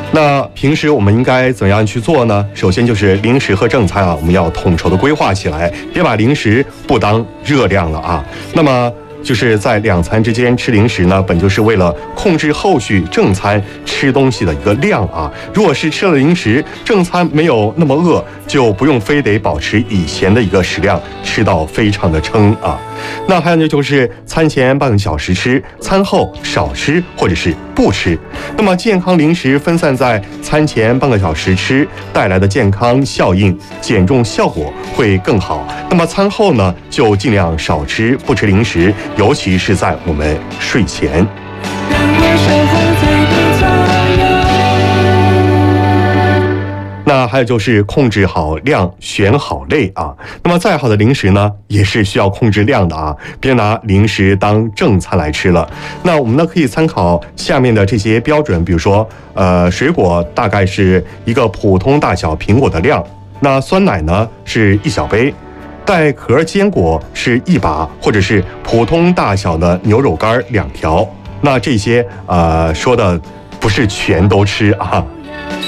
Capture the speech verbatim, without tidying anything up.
那平时我们应该怎样去做呢？首先就是零食和正餐啊，我们要统筹的规划起来，别把零食不当热量了啊。那么就是在两餐之间吃零食呢，本就是为了控制后续正餐吃东西的一个量啊。如果是吃了零食，正餐没有那么饿，就不用非得保持以前的一个食量，吃到非常的撑啊。那还有呢，就是餐前半个小时吃，餐后少吃或者是不吃。那么健康零食分散在餐前半个小时吃，带来的健康效应、减重效果会更好。那么餐后呢，就尽量少吃，不吃零食，尤其是在我们睡前。那还有就是控制好量，选好类啊。那么再好的零食呢，也是需要控制量的啊，别拿零食当正餐来吃了。那我们呢可以参考下面的这些标准，比如说，呃，水果大概是一个普通大小苹果的量，那酸奶呢是一小杯，带壳坚果是一把，或者是普通大小的牛肉干两条。那这些呃说的不是全都吃啊。